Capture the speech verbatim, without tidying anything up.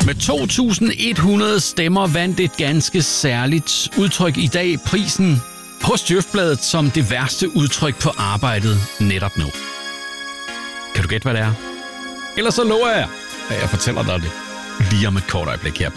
Med to tusind et hundrede stemmer vandt et ganske særligt udtryk i dag prisen hos Djøfbladet som det værste udtryk på arbejdet netop nu. Kan du gætte, hvad det er? Ellers så lover jeg, at jeg fortæller dig det lige om et kort øjeblik her